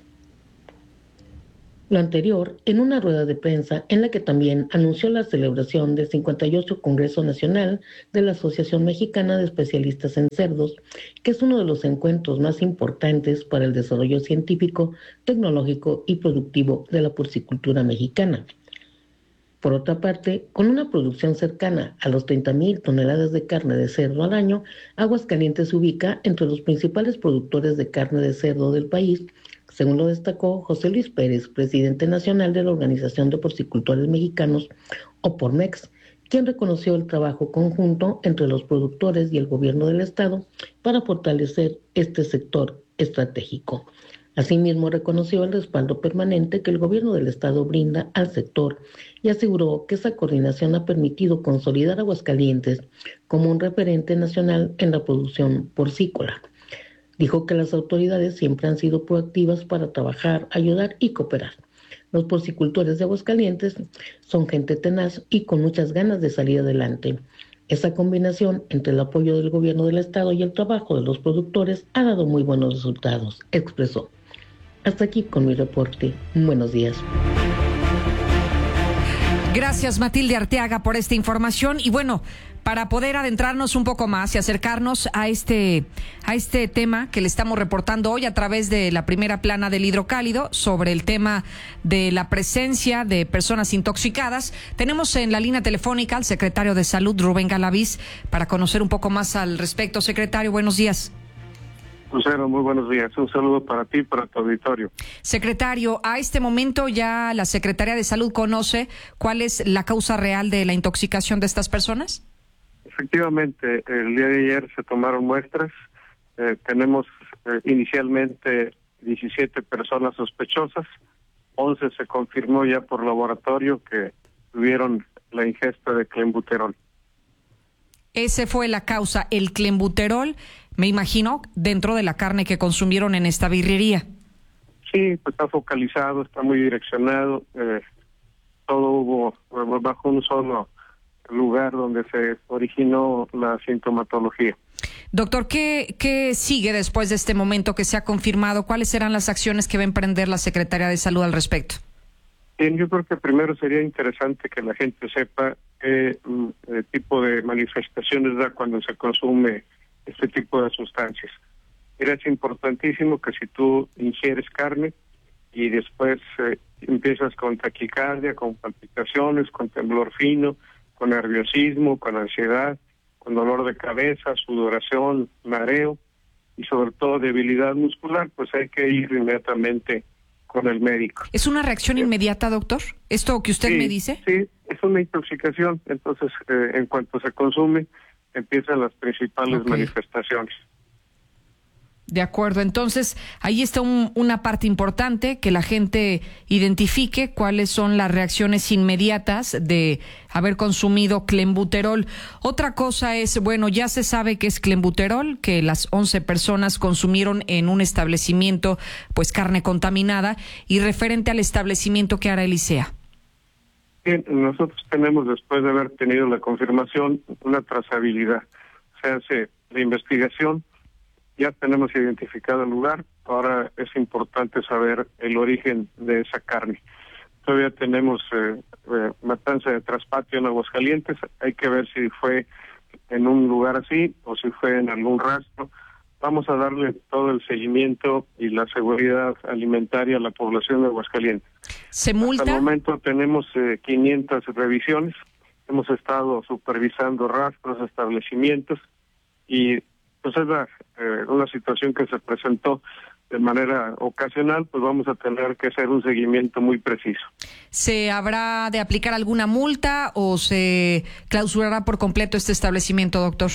Lo anterior en una rueda de prensa en la que también anunció la celebración del cincuenta y ocho Congreso Nacional de la Asociación Mexicana de Especialistas en Cerdos, que es uno de los encuentros más importantes para el desarrollo científico, tecnológico y productivo de la porcicultura mexicana. Por otra parte, con una producción cercana a los treinta mil toneladas de carne de cerdo al año, Aguascalientes se ubica entre los principales productores de carne de cerdo del país, según lo destacó José Luis Pérez, presidente nacional de la Organización de Porcicultores Mexicanos, OPORMEX, quien reconoció el trabajo conjunto entre los productores y el gobierno del estado para fortalecer este sector estratégico. Asimismo, reconoció el respaldo permanente que el gobierno del estado brinda al sector y aseguró que esa coordinación ha permitido consolidar a Aguascalientes como un referente nacional en la producción porcícola. Dijo que las autoridades siempre han sido proactivas para trabajar, ayudar y cooperar. Los porcicultores de Aguascalientes son gente tenaz y con muchas ganas de salir adelante. Esa combinación entre el apoyo del gobierno del estado y el trabajo de los productores ha dado muy buenos resultados, expresó. Hasta aquí con mi reporte. Buenos días. Gracias. Gracias, Matilde Arteaga, por esta información. Y bueno, para poder adentrarnos un poco más y acercarnos a este, a este tema que le estamos reportando hoy a través de la primera plana del Hidrocálido sobre el tema de la presencia de personas intoxicadas, tenemos en la línea telefónica al secretario de Salud, Rubén Galaviz, para conocer un poco más al respecto. Secretario, buenos días. Lucero, muy buenos días. Un saludo para ti y para tu auditorio. Secretario, a este momento ya la Secretaría de Salud conoce cuál es la causa real de la intoxicación de estas personas. Efectivamente, el día de ayer se tomaron muestras. Eh, tenemos eh, inicialmente diecisiete personas sospechosas. once se confirmó ya por laboratorio que tuvieron la ingesta de clenbuterol. Ese fue la causa, el clenbuterol, me imagino, dentro de la carne que consumieron en esta birrería. Sí, pues está focalizado, está muy direccionado. Eh, todo hubo eh, bajo un solo lugar donde se originó la sintomatología. Doctor, ¿qué, qué sigue después de este momento que se ha confirmado? ¿Cuáles serán las acciones que va a emprender la Secretaría de Salud al respecto? Bien, yo creo que primero sería interesante que la gente sepa qué eh, tipo de manifestaciones da cuando se consume este tipo de sustancias. Mira, es importantísimo que si tú ingieres carne y después eh, empiezas con taquicardia, con palpitaciones, con temblor fino, con nerviosismo, con ansiedad, con dolor de cabeza, sudoración, mareo y sobre todo debilidad muscular, pues hay que ir inmediatamente con el médico. ¿Es una reacción inmediata, doctor? ¿Esto que usted sí, me dice? Sí, es una intoxicación. Entonces, eh, en cuanto se consume, empiezan las principales okay. manifestaciones. De acuerdo, entonces ahí está un, una parte importante, que la gente identifique cuáles son las reacciones inmediatas de haber consumido clenbuterol. Otra cosa es, bueno, ya se sabe que es clenbuterol, que las once personas consumieron en un establecimiento pues carne contaminada, y referente al establecimiento, ¿qué hará el I C E A? Bien, nosotros tenemos, después de haber tenido la confirmación, una trazabilidad. Se hace la investigación. Ya tenemos identificado el lugar, ahora es importante saber el origen de esa carne. Todavía tenemos eh, eh, matanza de traspatio en Aguascalientes, hay que ver si fue en un lugar así o si fue en algún rastro. Vamos a darle todo el seguimiento y la seguridad alimentaria a la población de Aguascalientes. ¿Se multa? Hasta el momento tenemos eh, quinientas revisiones, hemos estado supervisando rastros, establecimientos, y pues es la, eh, una situación que se presentó de manera ocasional, pues vamos a tener que hacer un seguimiento muy preciso. ¿Se habrá de aplicar alguna multa o se clausurará por completo este establecimiento, doctor?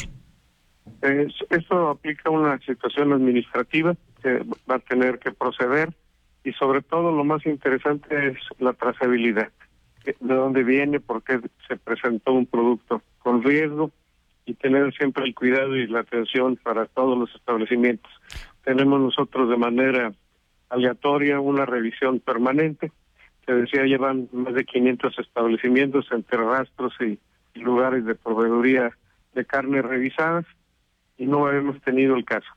Eh, esto aplica una situación administrativa que va a tener que proceder, y sobre todo lo más interesante es la trazabilidad. De dónde viene, por qué se presentó un producto con riesgo, y tener siempre el cuidado y la atención para todos los establecimientos. Tenemos nosotros de manera aleatoria una revisión permanente. Te decía, llevan más de quinientos establecimientos entre rastros y, y lugares de proveeduría de carne revisadas, y no hemos tenido el caso.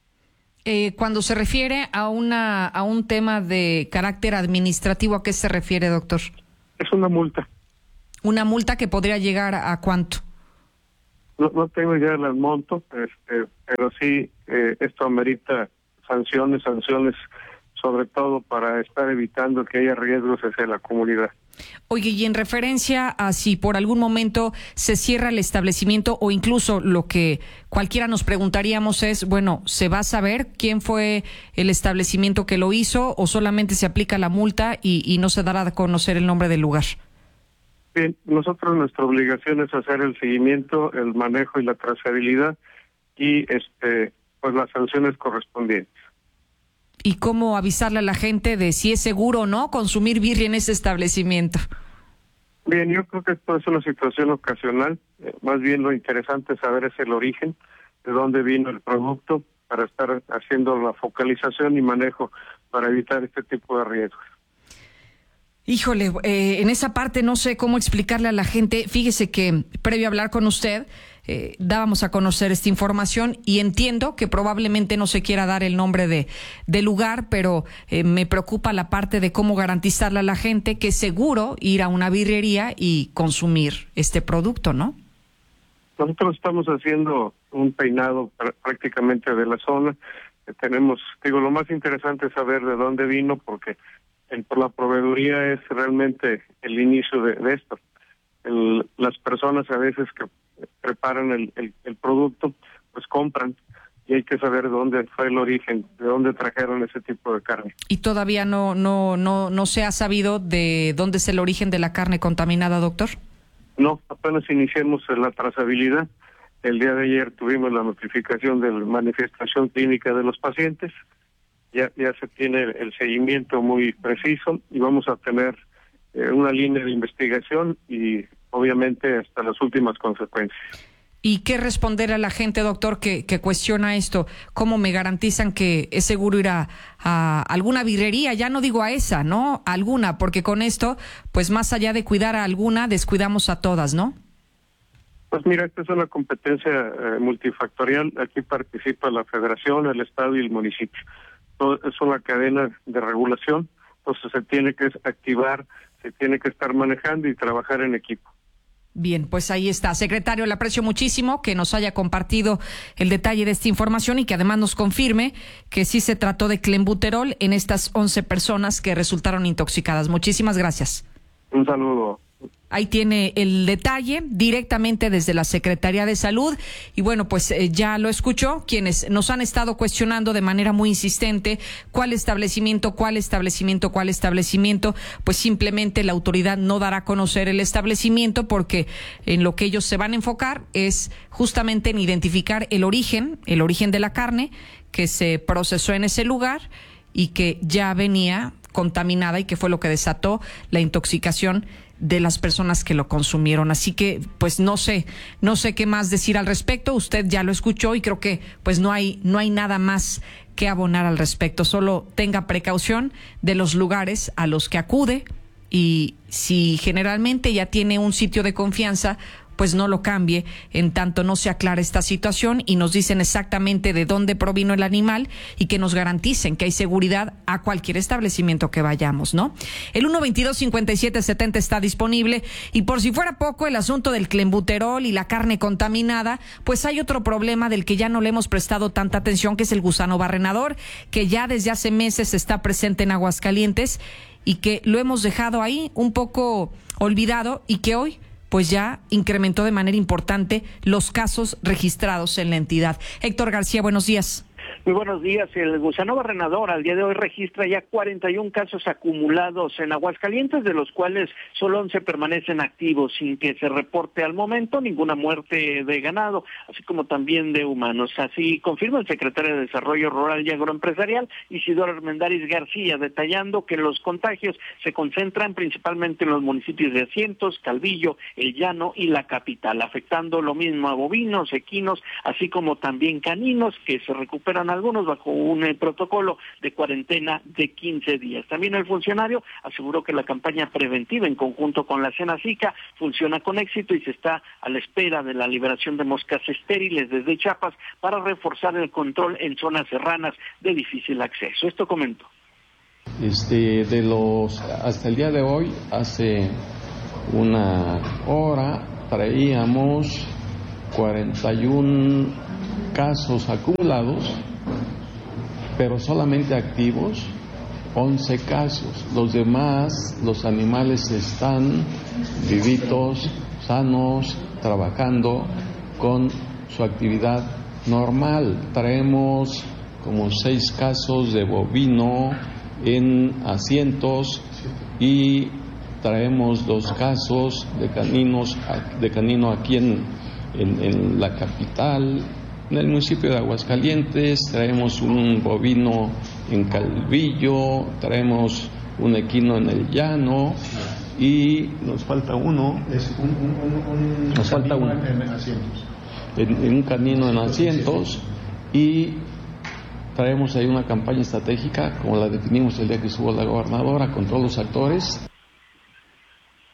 Eh, cuando se refiere a una a un tema de carácter administrativo, ¿a qué se refiere, doctor? Es una multa. ¿Una multa que podría llegar a, a cuánto? No, no tengo ya el monto, este, pero sí eh, esto amerita sanciones, sanciones sobre todo para estar evitando que haya riesgos hacia la comunidad. Oye, y en referencia a si por algún momento se cierra el establecimiento, o incluso lo que cualquiera nos preguntaríamos es, bueno, ¿se va a saber quién fue el establecimiento que lo hizo, o solamente se aplica la multa y, y no se dará a conocer el nombre del lugar? Bien, nosotros nuestra obligación es hacer el seguimiento, el manejo y la trazabilidad, y este pues las sanciones correspondientes. ¿Y cómo avisarle a la gente de si es seguro o no consumir birria en ese establecimiento? Bien, yo creo que esto es una situación ocasional. Eh, más bien lo interesante es saber es el origen, de dónde vino el producto, para estar haciendo la focalización y manejo para evitar este tipo de riesgos. Híjole, eh, en esa parte no sé cómo explicarle a la gente. Fíjese que previo a hablar con usted, eh, dábamos a conocer esta información y entiendo que probablemente no se quiera dar el nombre de, de lugar, pero eh, me preocupa la parte de cómo garantizarle a la gente que es seguro ir a una birrería y consumir este producto, ¿no? Nosotros estamos haciendo un peinado pr- prácticamente de la zona. Eh, tenemos, digo, lo más interesante es saber de dónde vino, porque el, por la proveeduría es realmente el inicio de, de esto. El, las personas a veces que preparan el, el, el producto, pues compran, y hay que saber de dónde fue el origen, de dónde trajeron ese tipo de carne. Y todavía no, no, no, no se ha sabido de dónde es el origen de la carne contaminada, doctor. No, apenas iniciamos la trazabilidad. El día de ayer tuvimos la notificación de la manifestación clínica de los pacientes. Ya ya se tiene el seguimiento muy preciso y vamos a tener eh, una línea de investigación y obviamente hasta las últimas consecuencias. ¿Y qué responder a la gente, doctor, que, que cuestiona esto? ¿Cómo me garantizan que es seguro ir a, a alguna birrería? Ya no digo a esa, ¿no? A alguna, porque con esto, pues más allá de cuidar a alguna, descuidamos a todas, ¿no? Pues mira, esta es una competencia eh, multifactorial. Aquí participa la Federación, el Estado y el municipio. Todo, es una cadena de regulación, entonces se tiene que activar, se tiene que estar manejando y trabajar en equipo. Bien, pues ahí está. Secretario, le aprecio muchísimo que nos haya compartido el detalle de esta información y que además nos confirme que sí se trató de clenbuterol en estas once personas que resultaron intoxicadas. Muchísimas gracias. Un saludo. Ahí tiene el detalle directamente desde la Secretaría de Salud y bueno, pues eh, ya lo escuchó, quienes nos han estado cuestionando de manera muy insistente cuál establecimiento, cuál establecimiento, cuál establecimiento, pues simplemente la autoridad no dará a conocer el establecimiento porque en lo que ellos se van a enfocar es justamente en identificar el origen, el origen de la carne que se procesó en ese lugar y que ya venía contaminada y que fue lo que desató la intoxicación de las personas que lo consumieron. Así que, pues no sé, no sé qué más decir al respecto. Usted ya lo escuchó y creo que pues no hay, no hay nada más que abonar al respecto. Solo tenga precaución de los lugares a los que acude y si generalmente ya tiene un sitio de confianza, pues no lo cambie en tanto no se aclara esta situación y nos dicen exactamente de dónde provino el animal y que nos garanticen que hay seguridad a cualquier establecimiento que vayamos, ¿no? El uno veintidós cincuenta y siete setenta está disponible y por si fuera poco el asunto del clenbuterol y la carne contaminada, pues hay otro problema del que ya no le hemos prestado tanta atención, que es el gusano barrenador, que ya desde hace meses está presente en Aguascalientes y que lo hemos dejado ahí un poco olvidado y que hoy pues ya incrementó de manera importante los casos registrados en la entidad. Héctor García, buenos días. Muy buenos días. El gusano barrenador al día de hoy registra ya cuarenta y un casos acumulados en Aguascalientes, de los cuales solo once permanecen activos sin que se reporte al momento ninguna muerte de ganado, así como también de humanos. Así confirma el secretario de Desarrollo Rural y Agroempresarial, Isidoro Armendáriz García, detallando que los contagios se concentran principalmente en los municipios de Asientos, Calvillo, El Llano y la capital, afectando lo mismo a bovinos, equinos, así como también caninos, que se recuperan algunos bajo un eh, protocolo de cuarentena de quince días. También el funcionario aseguró que la campaña preventiva en conjunto con la Senacica funciona con éxito y se está a la espera de la liberación de moscas estériles desde Chiapas para reforzar el control en zonas serranas de difícil acceso. Esto comentó. Este, de los, hasta el día de hoy, hace una hora, traíamos cuarenta y un casos acumulados, pero solamente activos, once casos. Los demás, los animales están vivitos, sanos, trabajando con su actividad normal. Traemos como seis casos de bovino en Asientos y traemos dos casos de caninos, de canino aquí en, en, en la capital. En el municipio de Aguascalientes traemos un bovino en Calvillo, traemos un equino en El Llano y nos falta uno. Es un, un, un, un nos falta uno en Asientos. En, en un canino en Asientos y traemos ahí una campaña estratégica como la definimos el día que estuvo la gobernadora con todos los actores.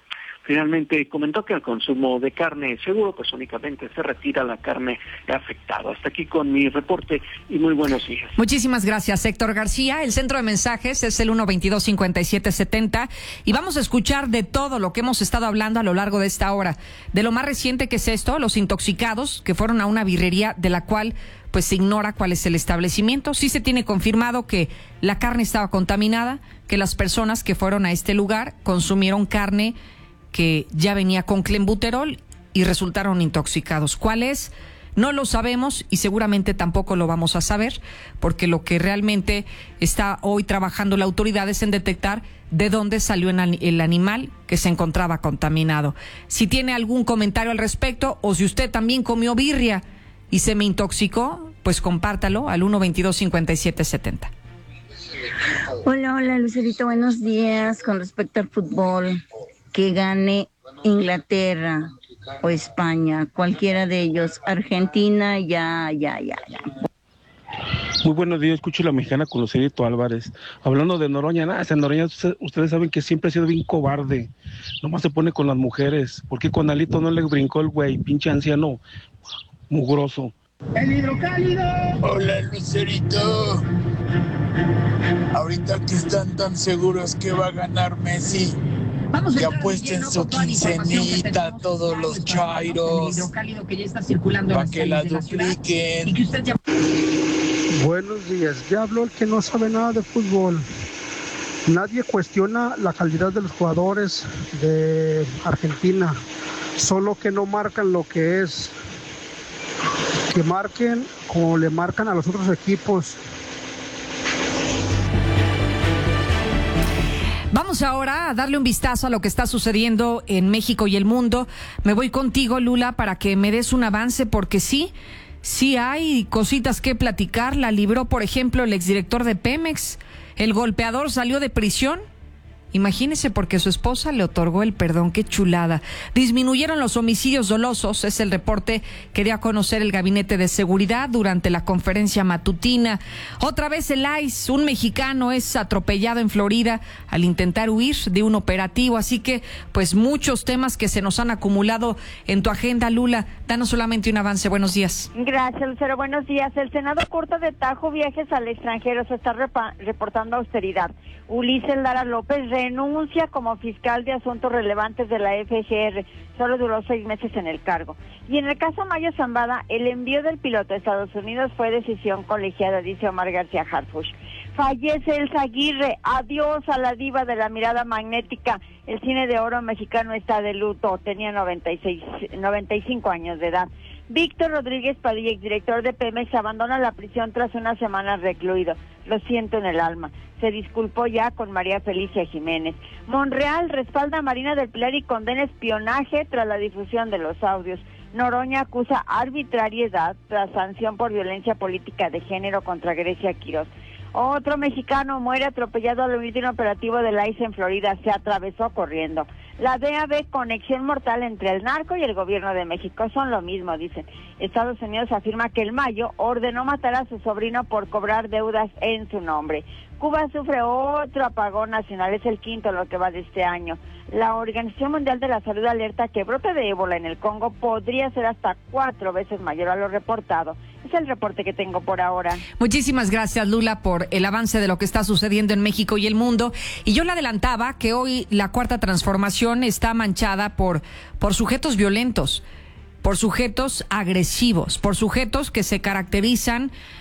Finalmente comentó que el consumo de carne seguro, pues únicamente se retira la carne afectada. Hasta aquí con mi reporte y muy buenos días. Muchísimas gracias, Héctor García. El centro de mensajes es el uno veintidós cincuenta y siete setenta y vamos a escuchar de todo lo que hemos estado hablando a lo largo de esta hora. De lo más reciente que es esto, los intoxicados que fueron a una birrería de la cual pues se ignora cuál es el establecimiento. Sí se tiene confirmado que la carne estaba contaminada, que las personas que fueron a este lugar consumieron carne que ya venía con clenbuterol y resultaron intoxicados. ¿Cuál es? No lo sabemos y seguramente tampoco lo vamos a saber, porque lo que realmente está hoy trabajando la autoridad es en detectar de dónde salió el animal que se encontraba contaminado. Si tiene algún comentario al respecto o si usted también comió birria y se me intoxicó, pues compártalo al uno veintidós cincuenta y siete setenta. Hola, hola Lucerito, buenos días. Con respecto al fútbol, que gane Inglaterra o España, cualquiera de ellos. Argentina, ya, ya, ya, ya. Muy buenos días, escucho la mexicana con Lucerito Álvarez. Hablando de Noroña, nada, esa Noroña, ustedes saben que siempre ha sido bien cobarde. Nomás se pone con las mujeres. ¿Por qué con Alito no le brincó el güey? Pinche anciano, mugroso. El hidrocálido. Hola Lucerito. Ahorita que están tan seguros que va a ganar Messi, que apuesten su quincenita a todos los chairos para que la dupliquen. Buenos días, ya habló el que no sabe nada de fútbol. Nadie cuestiona la calidad de los jugadores de Argentina, solo que no marcan lo que es, que marquen como le marcan a los otros equipos. Vamos ahora a darle un vistazo a lo que está sucediendo en México y el mundo. Me voy contigo, Lula, para que me des un avance, porque sí, sí hay cositas que platicar. La libró, por ejemplo, el exdirector de Pemex. El golpeador salió de prisión. Imagínese, porque su esposa le otorgó el perdón. ¡Qué chulada! Disminuyeron los homicidios dolosos, es el reporte que dio a conocer el Gabinete de Seguridad durante la conferencia matutina. Otra vez el I C E, un mexicano es atropellado en Florida al intentar huir de un operativo. Así que, pues, muchos temas que se nos han acumulado en tu agenda, Lula. Danos solamente un avance. Buenos días. Gracias, Lucero. Buenos días. El Senado corta de tajo viajes al extranjero. Se está repa- reportando austeridad. Ulises Lara López renuncia como fiscal de asuntos relevantes de la F G R. Solo duró seis meses en el cargo. Y en el caso Mayo Zambada, el envío del piloto a Estados Unidos fue decisión colegiada, dice Omar García Harfuch. Fallece Elsa Aguirre. Adiós a la diva de la mirada magnética. El cine de oro mexicano está de luto. Tenía noventa y seis, noventa y cinco años de edad. Víctor Rodríguez Padilla, exdirector de Pemex, abandona la prisión tras una semana recluido. Lo siento en el alma. Se disculpó ya con María Felicia Jiménez. Monreal respalda a Marina del Pilar y condena espionaje tras la difusión de los audios. Noroña acusa arbitrariedad tras sanción por violencia política de género contra Grecia Quirós. Otro mexicano muere atropellado al huir de un operativo del I C E en Florida. Se atravesó corriendo. La D A B, conexión mortal entre el narco y el gobierno de México. Son lo mismo, dicen. Estados Unidos afirma que el Mayo ordenó matar a su sobrino por cobrar deudas en su nombre. Cuba sufre otro apagón nacional, es el quinto lo que va de este año. La Organización Mundial de la Salud alerta que brote de ébola en el Congo podría ser hasta cuatro veces mayor a lo reportado. Es el reporte que tengo por ahora. Muchísimas gracias, Lula, por el avance de lo que está sucediendo en México y el mundo. Y yo le adelantaba que hoy la Cuarta Transformación está manchada por, por sujetos violentos, por sujetos agresivos, por sujetos que se caracterizan